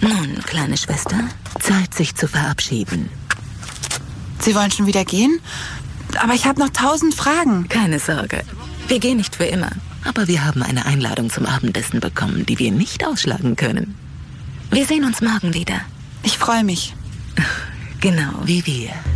Nun, kleine Schwester, Zeit, sich zu verabschieden. Sie wollen schon wieder gehen? Aber ich habe noch 1000 Fragen. Keine Sorge, wir gehen nicht für immer. Aber wir haben eine Einladung zum Abendessen bekommen, die wir nicht ausschlagen können. Wir sehen uns morgen wieder. Ich freue mich. Genau wie wir.